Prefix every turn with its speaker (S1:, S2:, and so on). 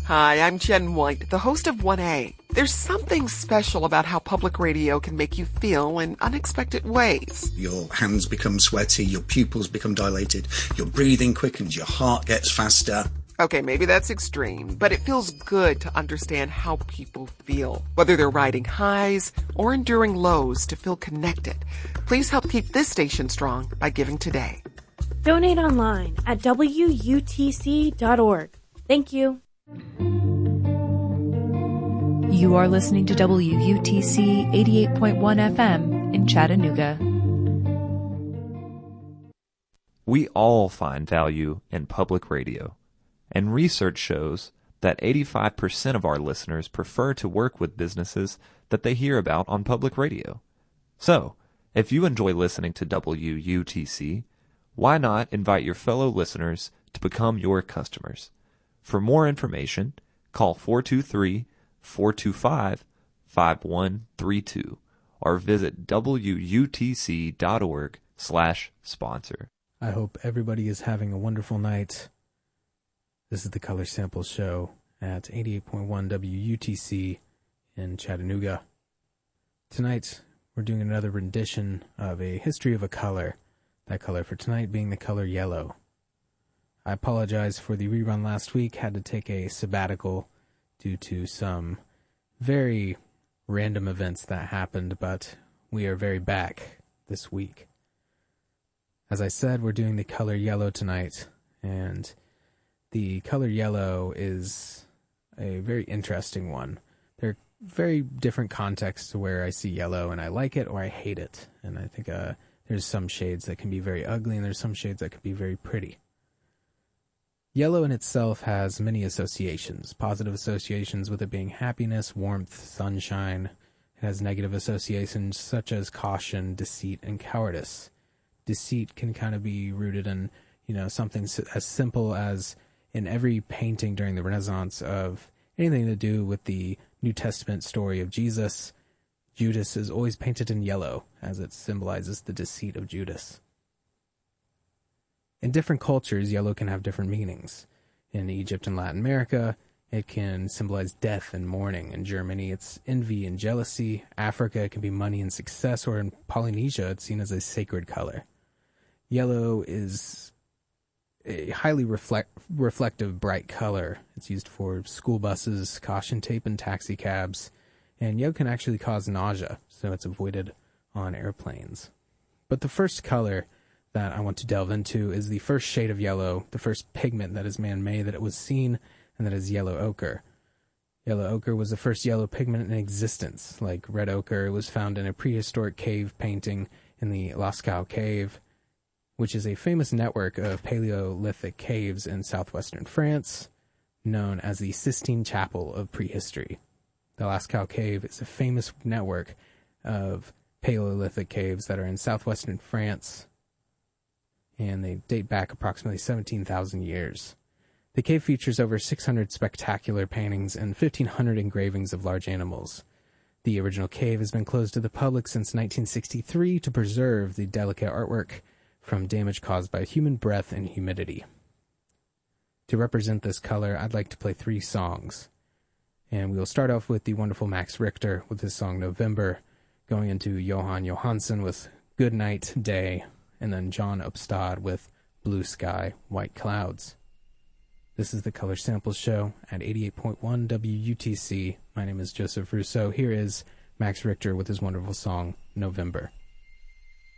S1: Hi, I'm Jen White, the host of 1A. There's something special about how public radio can make you feel in unexpected ways.
S2: Your hands become sweaty, your pupils become dilated, your breathing quickens, your heart gets faster.
S1: Okay, maybe that's extreme, but it feels good to understand how people feel, whether they're riding highs or enduring lows, to feel connected. Please help keep this station strong by giving today.
S3: Donate online at WUTC.org. Thank you.
S4: You are listening to WUTC 88.1 FM in Chattanooga.
S5: We all find value in public radio, and research shows that 85% of our listeners prefer to work with businesses that they hear about on public radio. So, if you enjoy listening to WUTC, why not invite your fellow listeners to become your customers? For more information, call 423-425-5132 or visit WUTC.org/sponsor.
S6: I hope everybody is having a wonderful night. This is the Color Sample Show at 88.1 WUTC in Chattanooga. Tonight, we're doing another rendition of a history of a color. That color for tonight being the color yellow. I apologize for the rerun last week. Had to take a sabbatical due to some very random events that happened, but we are very back this week. As I said, we're doing the color yellow tonight, and the color yellow is a very interesting one. There are very different contexts to where I see yellow and I like it or I hate it. And I think there's some shades that can be very ugly and there's some shades that can be very pretty. Yellow in itself has many associations. Positive associations with it being happiness, warmth, sunshine. It has negative associations such as caution, deceit, and cowardice. Deceit can kind of be rooted in, something as simple as in every painting during the Renaissance of anything to do with the New Testament story of Jesus. Judas is always painted in yellow as it symbolizes the deceit of Judas. In different cultures, yellow can have different meanings. In Egypt and Latin America, it can symbolize death and mourning. In Germany, it's envy and jealousy. Africa, it can be money and success. Or in Polynesia, it's seen as a sacred color. Yellow is a highly reflective, bright color. It's used for school buses, caution tape, and taxi cabs. And yellow can actually cause nausea, so it's avoided on airplanes. But the first color that I want to delve into is the first shade of yellow, the first pigment that is man-made, that it was seen, and that is yellow ochre. Yellow ochre was the first yellow pigment in existence. Like red ochre, it was found in a prehistoric cave painting in the Lascaux Cave, which is a famous network of Paleolithic caves in southwestern France, known as the Sistine Chapel of prehistory. The Lascaux Cave is a famous network of Paleolithic caves that are in southwestern France, and they date back approximately 17,000 years. The cave features over 600 spectacular paintings and 1,500 engravings of large animals. The original cave has been closed to the public since 1963 to preserve the delicate artwork from damage caused by human breath and humidity. To represent this color, I'd like to play 3 songs. And we'll start off with the wonderful Max Richter with his song November, going into Johan Johansson with Good Night, Day, and then John Upstad with Blue Sky, White Clouds. This is the Color Sample Show at 88.1 WUTC. My name is Joseph Rousseau. Here is Max Richter with his wonderful song, November.